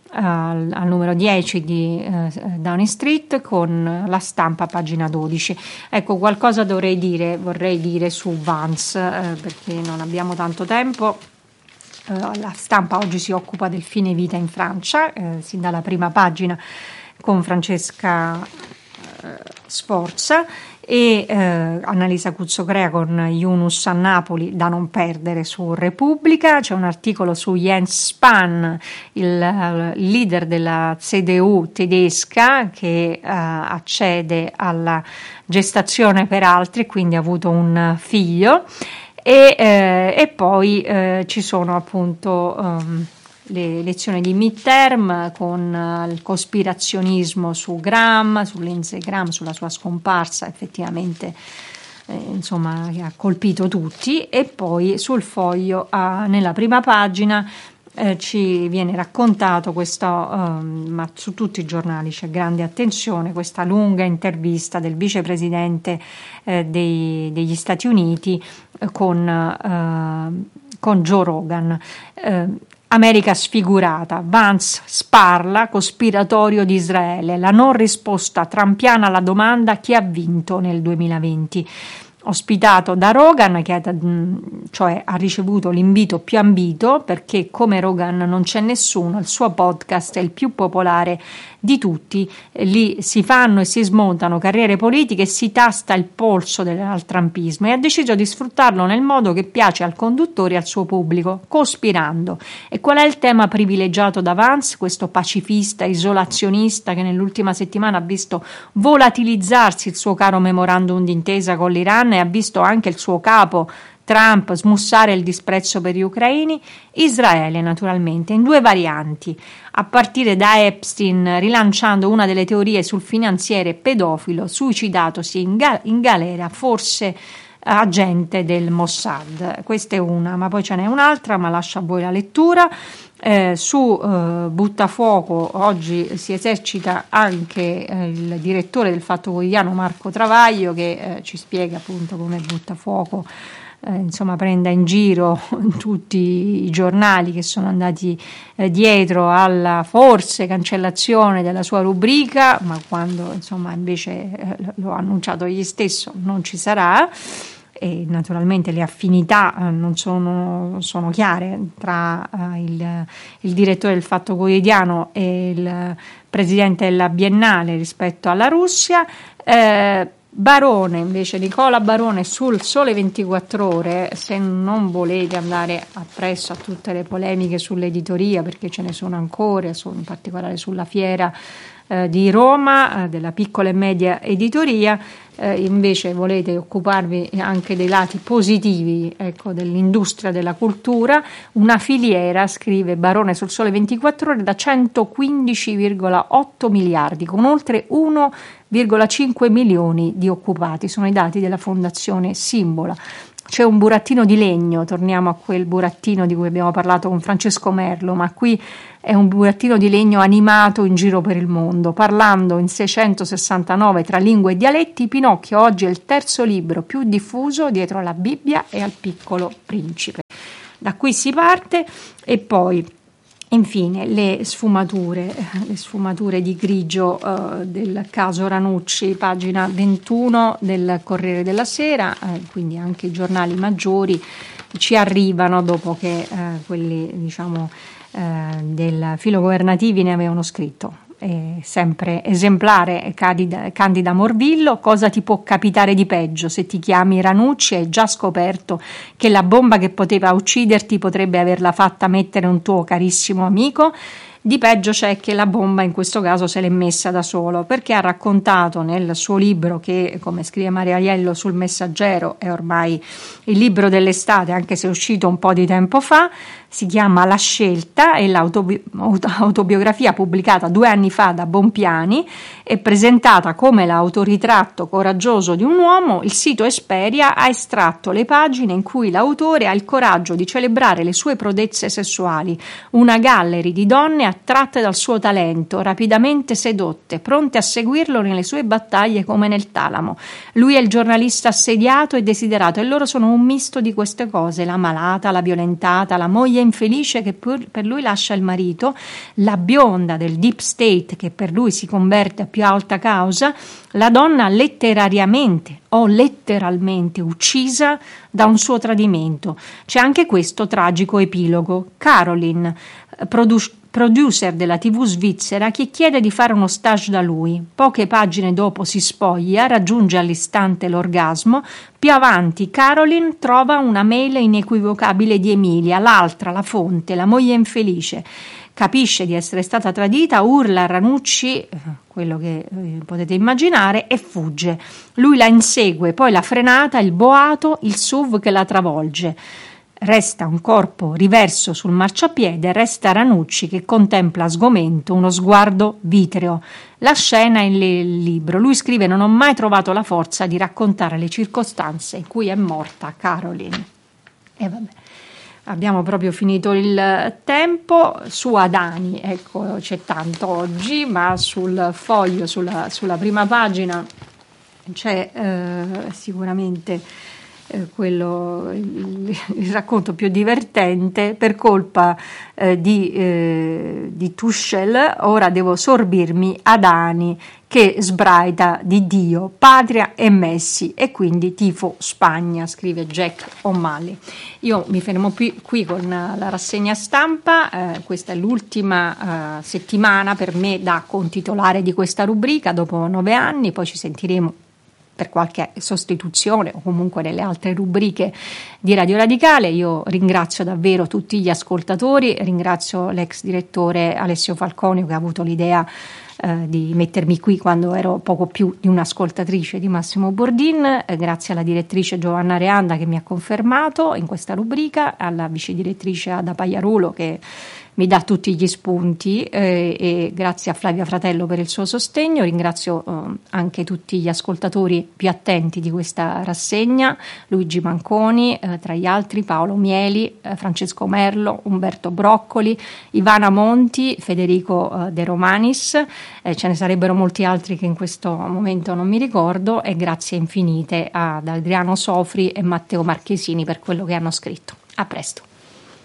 al, al numero dieci di eh, Downing Street con La Stampa, pagina dodici. Ecco, qualcosa dovrei dire, vorrei dire su Vance, eh, perché non abbiamo tanto tempo. Eh, la Stampa oggi si occupa del fine vita in Francia, eh, sin dalla prima pagina con Francesca eh, Sforza, e eh, Annalisa Cuzzocrea con Yunus a Napoli, da non perdere su Repubblica. C'è un articolo su Jens Spahn, il uh, leader della C D U tedesca, che uh, accede alla gestazione per altri, quindi ha avuto un figlio, e, eh, e poi eh, ci sono appunto um, le elezioni di midterm con uh, il cospirazionismo su Graham, su Lindsey Graham, sulla sua scomparsa, effettivamente eh, insomma che ha colpito tutti. E poi sul Foglio, uh, nella prima pagina eh, ci viene raccontato questo, um, ma su tutti i giornali c'è grande attenzione, questa lunga intervista del vicepresidente eh, dei, degli Stati Uniti eh, con, uh, con Joe Rogan. Eh, America sfigurata, Vance sparla, cospiratorio di Israele, la non risposta trampiana alla domanda chi ha vinto nel duemilaventi. Ospitato da Rogan, che ha, cioè, ha ricevuto l'invito più ambito, perché come Rogan non c'è nessuno, il suo podcast è il più popolare di tutti. Lì si fanno e si smontano carriere politiche e si tasta il polso dell'altrampismo, e ha deciso di sfruttarlo nel modo che piace al conduttore e al suo pubblico, cospirando. E qual è il tema privilegiato da Vance, questo pacifista, isolazionista che nell'ultima settimana ha visto volatilizzarsi il suo caro memorandum d'intesa con l'Iran e ha visto anche il suo capo Trump smussare il disprezzo per gli ucraini? Israele, naturalmente, in due varianti, a partire da Epstein, rilanciando una delle teorie sul finanziere pedofilo suicidatosi in, ga- in galera, forse agente del Mossad. Questa è una, ma poi ce n'è un'altra, ma lascio a voi la lettura. Eh, su eh, Buttafuoco oggi si esercita anche eh, il direttore del Fatto Quotidiano, Marco Travaglio, che eh, ci spiega appunto come Buttafuoco eh, insomma prenda in giro tutti i giornali che sono andati eh, dietro alla forse cancellazione della sua rubrica, ma quando insomma invece eh, lo ha annunciato egli stesso non ci sarà. e naturalmente le affinità eh, non sono, sono chiare tra eh, il, il direttore del Fatto Quotidiano e il presidente della Biennale rispetto alla Russia. eh, Barone, invece, Nicola Barone sul Sole ventiquattro Ore, se non volete andare appresso a tutte le polemiche sull'editoria, perché ce ne sono ancora, in particolare sulla fiera eh, di Roma, eh, della piccola e media editoria, eh, invece volete occuparvi anche dei lati positivi, ecco, dell'industria della cultura, una filiera, scrive Barone sul Sole ventiquattro Ore, da centoquindici virgola otto miliardi, con oltre uno virgola cinque milioni di occupati, sono i dati della Fondazione Simbola. C'è un burattino di legno, torniamo a quel burattino di cui abbiamo parlato con Francesco Merlo, ma qui è un burattino di legno animato in giro per il mondo, parlando in seicentosessantanove tra lingue e dialetti. Pinocchio oggi è il terzo libro più diffuso dietro alla Bibbia e al Piccolo Principe. Da qui si parte e poi infine le sfumature, le sfumature di grigio eh, del caso Ranucci, pagina ventuno del Corriere della Sera, eh, quindi anche i giornali maggiori ci arrivano dopo che eh, quelli diciamo eh, del filo governativi ne avevano scritto. Eh, sempre esemplare Candida, Candida Morvillo, cosa ti può capitare di peggio? Se ti chiami Ranucci hai già scoperto che la bomba che poteva ucciderti potrebbe averla fatta mettere un tuo carissimo amico. Di peggio c'è che la bomba in questo caso se l'è messa da solo, perché ha raccontato nel suo libro, che come scrive Maria Aiello sul Messaggero è ormai il libro dell'estate, anche se è uscito un po' di tempo fa, si chiama La Scelta, è l'autobiografia pubblicata due anni fa da Bompiani e presentata come l'autoritratto coraggioso di un uomo. Il sito Esperia ha estratto le pagine in cui l'autore ha il coraggio di celebrare le sue prodezze sessuali, una gallery di donne attratte dal suo talento, rapidamente sedotte, pronte a seguirlo nelle sue battaglie come nel talamo. Lui è il giornalista assediato e desiderato e loro sono un misto di queste cose, la malata, la violentata, la moglie infelice che per lui lascia il marito, la bionda del deep state che per lui si converte a più alta causa, la donna letterariamente o letteralmente uccisa da un suo tradimento. C'è anche questo tragico epilogo. Caroline, produ- producer della tivù svizzera, che chiede di fare uno stage da lui. Poche pagine dopo si spoglia, raggiunge all'istante l'orgasmo. Più avanti Caroline trova una mail inequivocabile di Emilia, l'altra, la fonte, la moglie infelice. Capisce di essere stata tradita, urla a Ranucci, quello che eh, potete immaginare, e fugge. Lui la insegue, poi la frenata, il boato, il S U V che la travolge. Resta un corpo riverso sul marciapiede, resta Ranucci che contempla a sgomento uno sguardo vitreo. La scena è nel libro. Lui scrive: non ho mai trovato la forza di raccontare le circostanze in cui è morta Caroline. E vabbè. Abbiamo proprio finito il tempo. Su Adani, ecco, c'è tanto oggi, ma sul foglio, sulla, sulla prima pagina, c'è eh, sicuramente eh, quello, il, il racconto più divertente. Per colpa eh, di, eh, di Tuchel, ora devo sorbirmi Adani che sbraita di Dio, patria e Messi, e quindi tifo Spagna, scrive Jack O'Malley. Io mi fermo qui, qui con la rassegna stampa. Eh, questa è l'ultima eh, settimana per me da contitolare di questa rubrica dopo nove anni, poi ci sentiremo per qualche sostituzione o comunque nelle altre rubriche di Radio Radicale. Io ringrazio davvero tutti gli ascoltatori, ringrazio l'ex direttore Alessio Falconio che ha avuto l'idea eh, di mettermi qui quando ero poco più di un'ascoltatrice di Massimo Bordin, eh, grazie alla direttrice Giovanna Reanda che mi ha confermato in questa rubrica, alla vice direttrice Ada Pagliarulo che mi dà tutti gli spunti, eh, e grazie a Flavia Fratello per il suo sostegno. Ringrazio eh, anche tutti gli ascoltatori più attenti di questa rassegna, Luigi Manconi, eh, tra gli altri Paolo Mieli, eh, Francesco Merlo, Umberto Broccoli, Ivana Monti, Federico eh, De Romanis, eh, ce ne sarebbero molti altri che in questo momento non mi ricordo, e grazie infinite ad Adriano Sofri e Matteo Marchesini per quello che hanno scritto. A presto.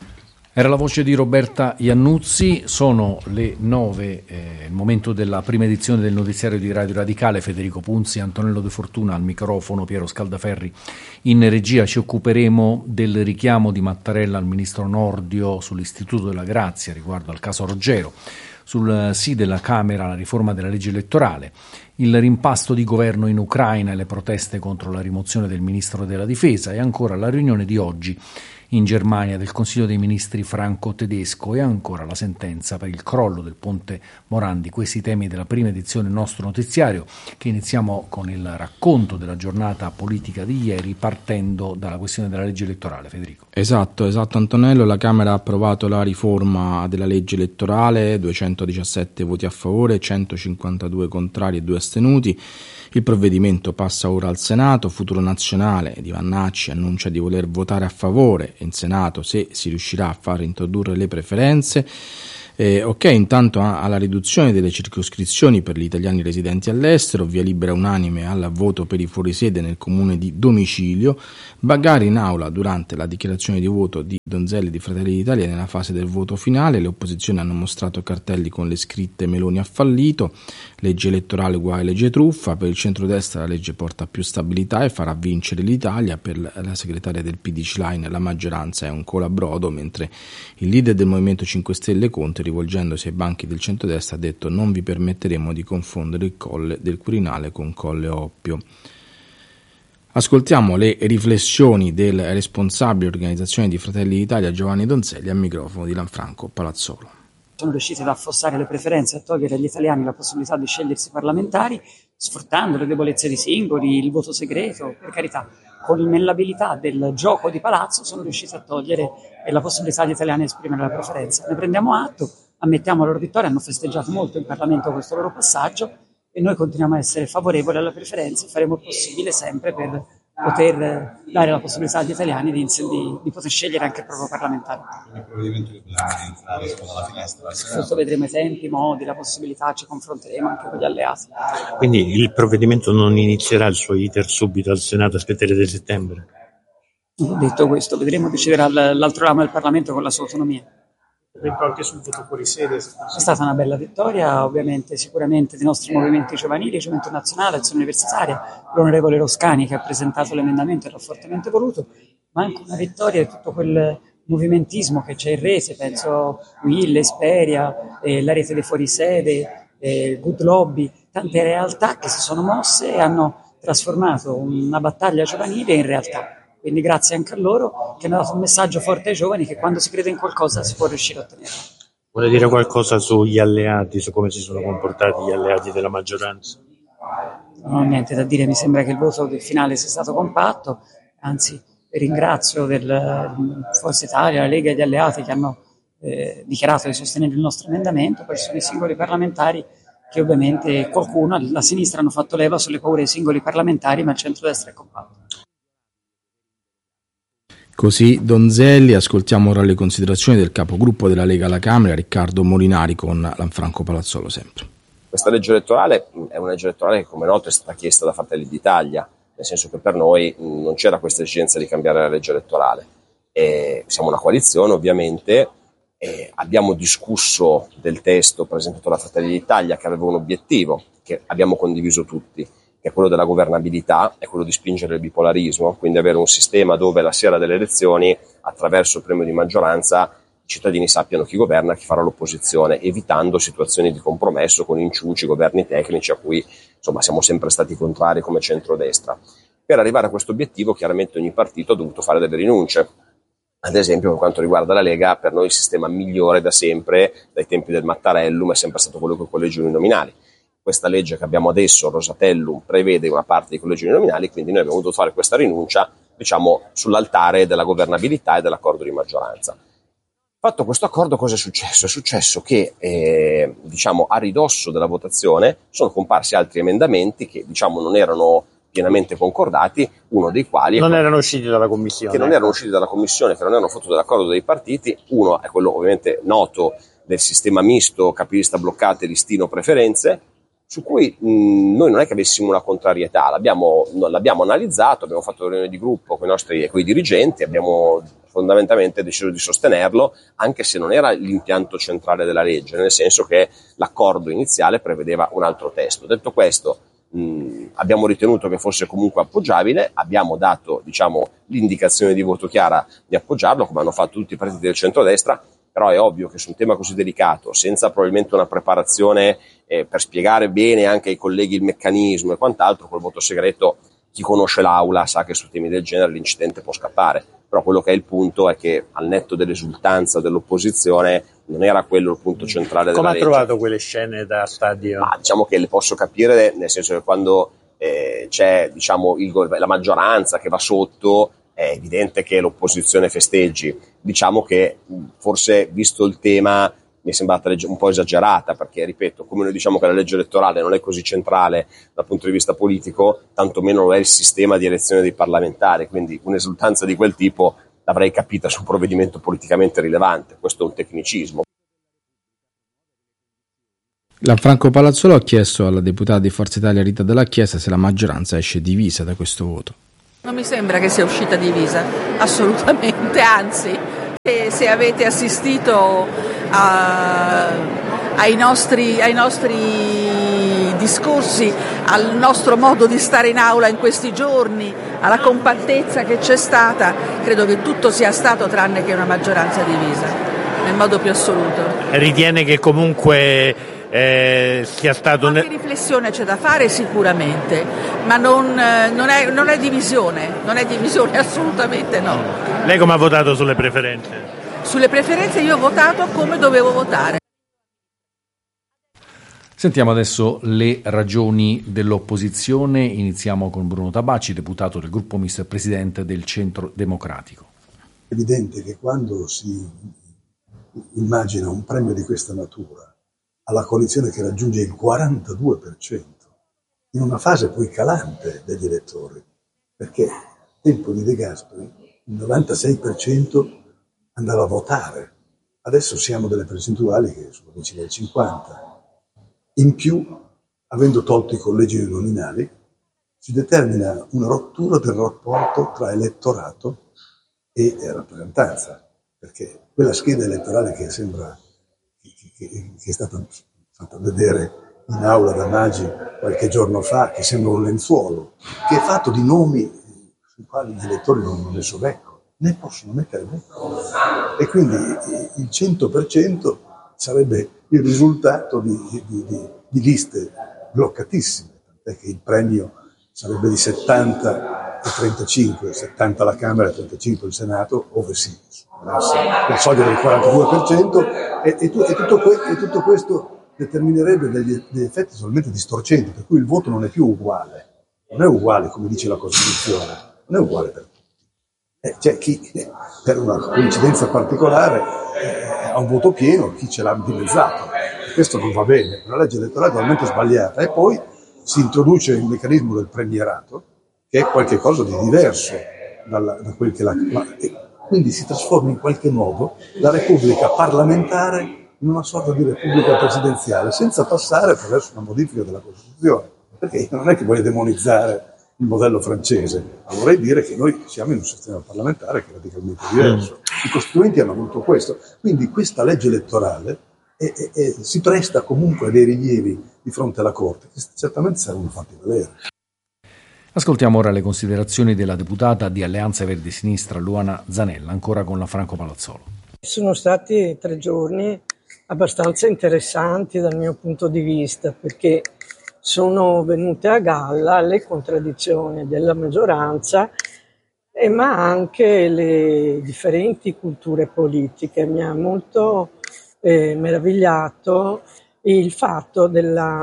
Era la voce di Roberta Iannuzzi. Sono le nove, eh, il momento della prima edizione del notiziario di Radio Radicale. Federico Punzi, Antonello De Fortuna al microfono, Piero Scaldaferri in regia. Ci occuperemo del richiamo di Mattarella al ministro Nordio sull'Istituto della Grazia riguardo al caso Roggero. Sul sì della Camera la riforma della legge elettorale, il rimpasto di governo in Ucraina e le proteste contro la rimozione del ministro della Difesa, e ancora la riunione di oggi in Germania del Consiglio dei Ministri franco-tedesco, e ancora la sentenza per il crollo del ponte Morandi. Questi temi della prima edizione del nostro notiziario, che iniziamo con il racconto della giornata politica di ieri, partendo dalla questione della legge elettorale. Federico. Esatto, esatto Antonello. La Camera ha approvato la riforma della legge elettorale, duecentodiciassette voti a favore, centocinquantadue contrari e due astenuti. Il provvedimento passa ora al Senato. Futuro Nazionale di Vannacci annuncia di voler votare a favore in Senato se si riuscirà a far introdurre le preferenze. Eh, ok, intanto alla riduzione delle circoscrizioni per gli italiani residenti all'estero, via libera unanime al voto per i fuorisede nel comune di domicilio, bagarre in aula durante la dichiarazione di voto di Donzelli di Fratelli d'Italia nella fase del voto finale. Le opposizioni hanno mostrato cartelli con le scritte Meloni ha fallito, legge elettorale uguale legge truffa. Per il centrodestra la legge porta più stabilità e farà vincere l'Italia. Per la segretaria del P D Schlein la maggioranza è un colabrodo, mentre il leader del Movimento cinque Stelle Conte, rivolgendosi ai banchi del centrodestra, ha detto: non vi permetteremo di confondere il Colle del Quirinale con Colle Oppio. Ascoltiamo le riflessioni del responsabile organizzazione di Fratelli d'Italia Giovanni Donzelli al microfono di Lanfranco Palazzolo. Sono riusciti ad affossare le preferenze, a togliere agli italiani la possibilità di scegliersi parlamentari, sfruttando le debolezze di singoli, il voto segreto, per carità. Con l'abilità del gioco di palazzo sono riusciti a togliere la possibilità agli italiani di esprimere la preferenza. Ne prendiamo atto, ammettiamo la loro vittoria, hanno festeggiato molto in Parlamento questo loro passaggio, e noi continuiamo a essere favorevoli alla preferenza e faremo il possibile sempre per poter dare la possibilità agli italiani di, di, di poter scegliere anche il proprio parlamentare. Il provvedimento che potrebbe entrare dalla finestra. Questo vedremo i tempi, i modi, la possibilità, ci confronteremo anche con gli alleati. Quindi il provvedimento non inizierà il suo iter subito al Senato, aspetterete settembre? Ho detto questo, vedremo, deciderà l'altro ramo del Parlamento con la sua autonomia. Anche sul voto fuori sede. È stata una bella vittoria, ovviamente, sicuramente dei nostri movimenti giovanili, Gioventù Nazionale, Azione Universitaria, l'onorevole Roscani che ha presentato l'emendamento e l'ha fortemente voluto, ma anche una vittoria di tutto quel movimentismo che c'è in rete, penso Will, Esperia, eh, la rete dei fuorisede, eh, Good Lobby, tante realtà che si sono mosse e hanno trasformato una battaglia giovanile in realtà. Quindi grazie anche a loro, che hanno dato un messaggio forte ai giovani che quando si crede in qualcosa si può riuscire a ottenerlo. Vuole dire qualcosa sugli alleati, su come si sono comportati gli alleati della maggioranza? Non ho niente da dire, mi sembra che il voto del finale sia stato compatto, anzi ringrazio del Forza Italia, la Lega e gli alleati che hanno eh, dichiarato di sostenere il nostro emendamento. Poi ci sono i singoli parlamentari che ovviamente qualcuno, la sinistra, hanno fatto leva sulle paure dei singoli parlamentari, ma il centrodestra è compatto. Così Donzelli. Ascoltiamo ora le considerazioni del capogruppo della Lega alla Camera, Riccardo Molinari, con Lanfranco Palazzolo sempre. Questa legge elettorale è una legge elettorale che, come noto, è stata chiesta da Fratelli d'Italia, nel senso che per noi non c'era questa esigenza di cambiare la legge elettorale. E siamo una coalizione, ovviamente, e abbiamo discusso del testo presentato da Fratelli d'Italia, che aveva un obiettivo che abbiamo condiviso tutti, che è quello della governabilità, è quello di spingere il bipolarismo, quindi avere un sistema dove la sera delle elezioni, attraverso il premio di maggioranza, i cittadini sappiano chi governa e chi farà l'opposizione, evitando situazioni di compromesso con inciuci, governi tecnici a cui insomma siamo sempre stati contrari come centrodestra. Per arrivare a questo obiettivo, chiaramente ogni partito ha dovuto fare delle rinunce. Ad esempio, per quanto riguarda la Lega, per noi il sistema migliore da sempre, dai tempi del Mattarellum, è sempre stato quello con i collegi uninominali. Questa legge che abbiamo adesso, Rosatellum, prevede una parte dei collegi uninominali, quindi noi abbiamo dovuto fare questa rinuncia, diciamo, sull'altare della governabilità e dell'accordo di maggioranza. Fatto questo accordo, cosa è successo? È successo che, eh, diciamo, a ridosso della votazione sono comparsi altri emendamenti che, diciamo, non erano pienamente concordati, uno dei quali... Non erano usciti dalla commissione. Che non erano usciti dalla commissione, che non erano frutto dell'accordo dei partiti. Uno è quello ovviamente noto del sistema misto, capilista bloccate, listino, preferenze, su cui mh, noi non è che avessimo una contrarietà, l'abbiamo, l'abbiamo analizzato, abbiamo fatto una riunione di gruppo con i nostri e con i dirigenti, abbiamo fondamentalmente deciso di sostenerlo, anche se non era l'impianto centrale della legge, nel senso che l'accordo iniziale prevedeva un altro testo. Detto questo, mh, abbiamo ritenuto che fosse comunque appoggiabile, abbiamo dato, diciamo, l'indicazione di voto chiara di appoggiarlo, come hanno fatto tutti i partiti del centrodestra. Però è ovvio che su un tema così delicato, senza probabilmente una preparazione eh, per spiegare bene anche ai colleghi il meccanismo e quant'altro, col voto segreto, chi conosce l'Aula sa che su temi del genere l'incidente può scappare. Però quello che è il punto è che, al netto dell'esultanza dell'opposizione, non era quello il punto centrale della legge. Come ha trovato quelle scene da stadio? Ma diciamo che le posso capire, nel senso che quando eh, c'è, diciamo, il, la maggioranza che va sotto, è evidente che l'opposizione festeggi. Diciamo che forse, visto il tema, mi è sembrata un po' esagerata, perché, ripeto, come noi diciamo che la legge elettorale non è così centrale dal punto di vista politico, tantomeno lo è il sistema di elezione dei parlamentari, quindi un'esultanza di quel tipo l'avrei capita su un provvedimento politicamente rilevante. Questo è un tecnicismo. Lanfranco Palazzolo ha chiesto alla deputata di Forza Italia Rita Dalla Chiesa se la maggioranza esce divisa da questo voto. Non mi sembra che sia uscita divisa, assolutamente, anzi, se avete assistito a, ai, nostri, ai nostri discorsi, al nostro modo di stare in aula in questi giorni, alla compattezza che c'è stata, credo che tutto sia stato tranne che una maggioranza divisa, nel modo più assoluto. Ritiene che comunque Eh, sia stato qualche riflessione c'è da fare sicuramente, ma non, non, è, non è divisione, non è divisione assolutamente no. Lei come ha votato sulle preferenze? Sulle preferenze io ho votato come dovevo votare. Sentiamo adesso le ragioni dell'opposizione. Iniziamo con Bruno Tabacci, deputato del gruppo misto e presidente del Centro Democratico. È evidente che quando si immagina un premio di questa natura alla coalizione che raggiunge il quarantadue per cento, in una fase poi calante degli elettori, perché al tempo di De Gasperi il novantasei per cento andava a votare, adesso siamo delle percentuali che sono vicine al cinquanta per cento. In più, avendo tolto i collegi uninominali, si determina una rottura del rapporto tra elettorato e rappresentanza, perché quella scheda elettorale che sembra che è stata fatta vedere in aula da Maggi qualche giorno fa, che sembra un lenzuolo, che è fatto di nomi sui quali gli elettori non hanno messo becco, né possono mettere becco. E quindi il cento per cento sarebbe il risultato di, di, di, di liste bloccatissime, tant'è che il premio sarebbe di settanta e trentacinque, settanta alla Camera e trentacinque al Senato, ove si la soglia del quarantadue per cento, e, e, tu, e, tutto que, e tutto questo determinerebbe degli, degli effetti solamente distorcenti, per cui il voto non è più uguale, non è uguale come dice la Costituzione, non è uguale per tutti. Eh, c'è chi eh, per una coincidenza particolare eh, ha un voto pieno, chi ce l'ha dimezzato. Questo non va bene, una legge elettorale totalmente sbagliata. E poi si introduce il meccanismo del premierato, che è qualcosa di diverso dalla, da quel che la... Ma, quindi si trasforma in qualche modo la Repubblica parlamentare in una sorta di Repubblica presidenziale, senza passare attraverso una modifica della Costituzione. Perché non è che voglio demonizzare il modello francese, ma vorrei dire che noi siamo in un sistema parlamentare che è radicalmente diverso. I costituenti hanno avuto questo. Quindi questa legge elettorale è, è, è, si presta comunque a dei rilievi di fronte alla Corte, che certamente servono fatti valere. Ascoltiamo ora le considerazioni della deputata di Alleanza Verdi Sinistra Luana Zanella, ancora con Lanfranco Palazzolo. Sono stati tre giorni abbastanza interessanti dal mio punto di vista, perché sono venute a galla le contraddizioni della maggioranza, eh, ma anche le differenti culture politiche. Mi ha molto eh, meravigliato il fatto della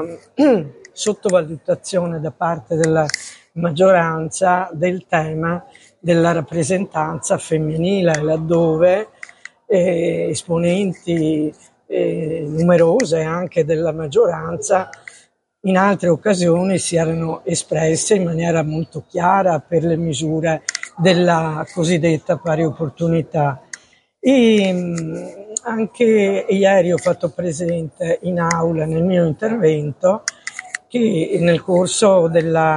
sottovalutazione da parte della maggioranza del tema della rappresentanza femminile, laddove eh, esponenti eh, numerose anche della maggioranza in altre occasioni si erano espresse in maniera molto chiara per le misure della cosiddetta pari opportunità. E mh, anche ieri ho fatto presente in aula nel mio intervento che nel corso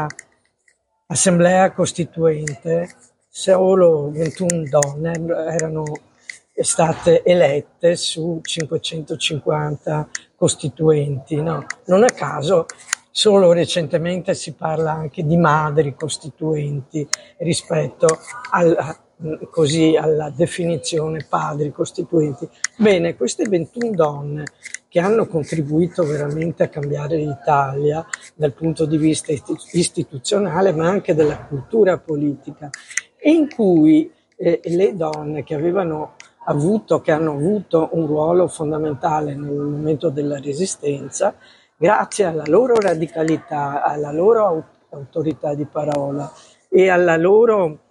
dell'Assemblea Costituente solo ventuno donne erano state elette su cinquecentocinquanta costituenti. No? Non a caso solo recentemente si parla anche di madri costituenti rispetto alla, così, alla definizione padri costituenti. Bene, queste ventuno donne che hanno contribuito veramente a cambiare l'Italia dal punto di vista istituzionale, ma anche della cultura politica, in cui eh, le donne che avevano avuto, che hanno avuto un ruolo fondamentale nel momento della Resistenza, grazie alla loro radicalità, alla loro autorità di parola e alla loro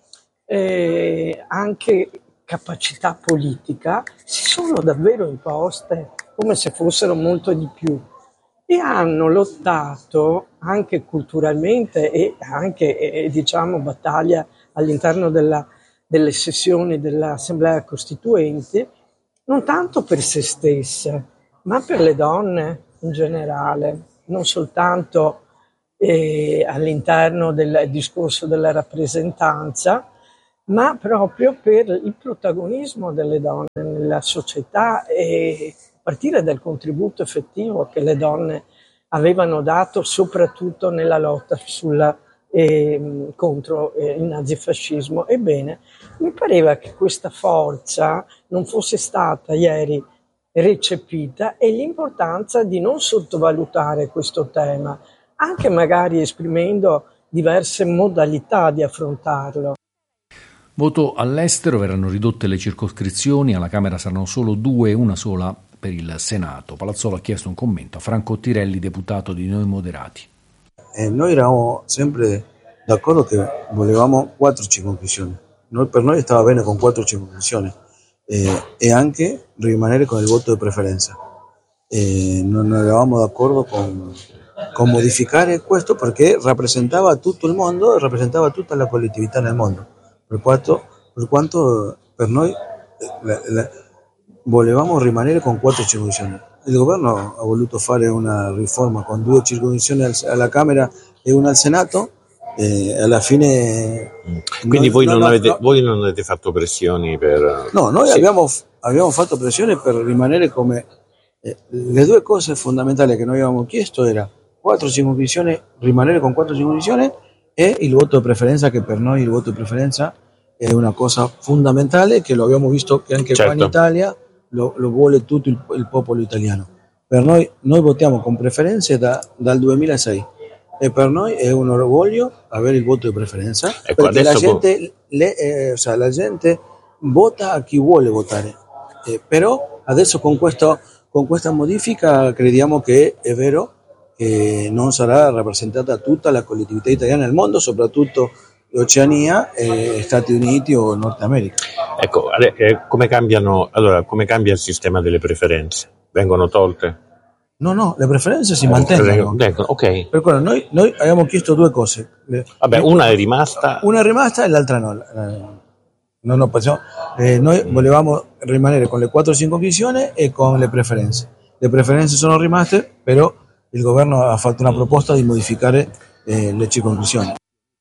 eh, anche capacità politica, si sono davvero imposte come se fossero molto di più e hanno lottato anche culturalmente e anche eh, diciamo battaglia all'interno della, delle sessioni dell'Assemblea Costituente, non tanto per se stesse, ma per le donne in generale, non soltanto eh, all'interno del discorso della rappresentanza, ma proprio per il protagonismo delle donne nella società e a partire dal contributo effettivo che le donne avevano dato soprattutto nella lotta sulla, eh, contro eh, il nazifascismo. Ebbene, mi pareva che questa forza non fosse stata ieri recepita e l'importanza di non sottovalutare questo tema, anche magari esprimendo diverse modalità di affrontarlo. Voto all'estero, verranno ridotte le circoscrizioni, alla Camera saranno solo due e una sola per il Senato. Palazzolo ha chiesto un commento a Franco Tirelli, deputato di Noi Moderati. Eh, noi eravamo sempre d'accordo che volevamo quattro circoscrizioni. Noi, per noi stava bene con quattro circoscrizioni eh, e anche rimanere con il voto di preferenza. Eh, non eravamo d'accordo con, con modificare questo perché rappresentava tutto il mondo e rappresentava tutta la collettività nel mondo. Per quanto per, quanto per noi la, la, volevamo rimanere con quattro circoscrizioni. Il governo ha voluto fare una riforma con due circoscrizioni alla Camera e una al Senato e alla fine... Quindi non, voi, non no, avete, no, voi non avete fatto pressioni per... No, noi sì. abbiamo, abbiamo fatto pressione per rimanere come... Eh, le due cose fondamentali che noi avevamo chiesto era quattro circoscrizioni, rimanere con quattro circoscrizioni e il voto di preferenza, che per noi il voto di preferenza è una cosa fondamentale, che lo abbiamo visto che anche certo. qua in Italia lo, lo vuole tutto il, il popolo italiano. Per noi, noi votiamo con preferenze da, dal duemilasei e per noi è un orgoglio avere il voto di preferenza, ecco, perché la con... gente, le, eh, o sea, la gente vota a chi vuole votare, eh, però adesso con, questo, con questa modifica crediamo che è vero che non sarà rappresentata tutta la collettività italiana nel mondo, soprattutto Oceania, eh, Stati Uniti o Nord America. Ecco, eh, come cambiano, allora, come cambia il sistema delle preferenze? Vengono tolte? No, no, le preferenze si mantengono. Vengono, ok. Per quello noi, noi abbiamo chiesto due cose. Vabbè, una è rimasta. Una è rimasta e l'altra no. No, no, possiamo, eh, noi volevamo rimanere con le quattro circoscrizioni e con le preferenze. Le preferenze sono rimaste, però il governo ha fatto una proposta di modificare eh, le circoscrizioni.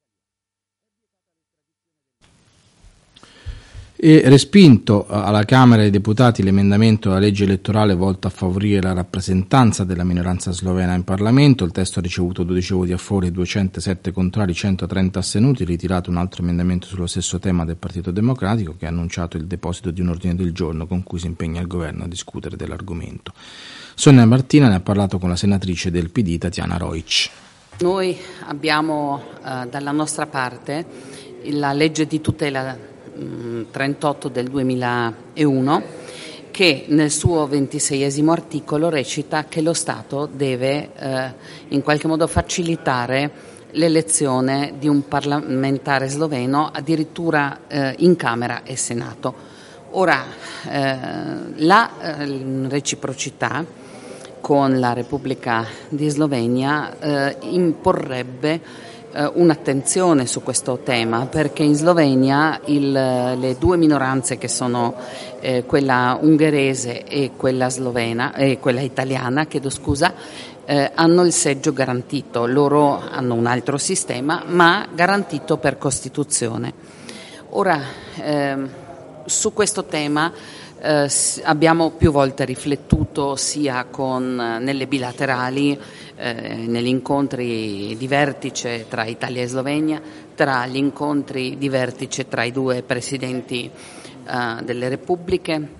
E respinto alla Camera dei Deputati l'emendamento alla legge elettorale volto a favorire la rappresentanza della minoranza slovena in Parlamento. Il testo ha ricevuto dodici voti a favore, duecentosette contrari, centotrenta astenuti. Ritirato un altro emendamento sullo stesso tema del Partito Democratico, che ha annunciato il deposito di un ordine del giorno con cui si impegna il governo a discutere dell'argomento. Sonia Martina ne ha parlato con la senatrice del P D Tatiana Rojc. Noi abbiamo eh, dalla nostra parte la legge di tutela trentotto del duemilauno, che nel suo ventiseiesimo articolo recita che lo Stato deve eh, in qualche modo facilitare l'elezione di un parlamentare sloveno addirittura eh, in Camera e Senato. Ora, eh, la eh, reciprocità con la Repubblica di Slovenia eh, imporrebbe eh, un'attenzione su questo tema, perché in Slovenia il, le due minoranze che sono eh, quella ungherese e quella slovena e quella italiana, chiedo scusa, eh, hanno il seggio garantito. Loro hanno un altro sistema, ma garantito per Costituzione. Ora, ehm, su questo tema eh, abbiamo più volte riflettuto sia con, nelle bilaterali, eh, negli incontri di vertice tra Italia e Slovenia, tra gli incontri di vertice tra i due presidenti eh, delle repubbliche,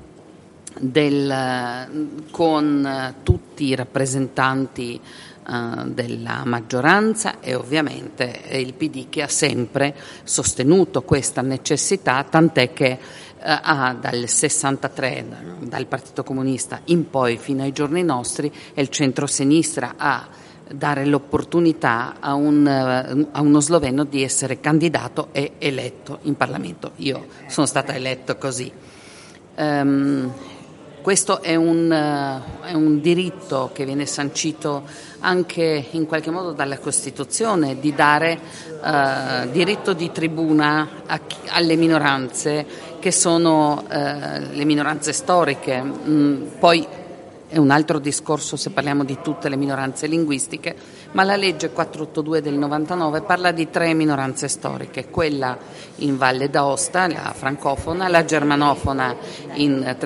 del, con tutti i rappresentanti della maggioranza e ovviamente il P D, che ha sempre sostenuto questa necessità, tant'è che eh, ha dal sessantatré, dal Partito Comunista in poi fino ai giorni nostri, e il centrosinistra a dare l'opportunità a, un, a uno sloveno di essere candidato e eletto in Parlamento. Io sono stata eletto così. Um, Questo è un, è un diritto che viene sancito anche in qualche modo dalla Costituzione, di dare eh, diritto di tribuna a, alle minoranze che sono eh, le minoranze storiche. Mm, poi è un altro discorso se parliamo di tutte le minoranze linguistiche, ma la legge quattrocentottantadue del novantanove parla di tre minoranze storiche: quella in Valle d'Aosta, la francofona, la germanofona in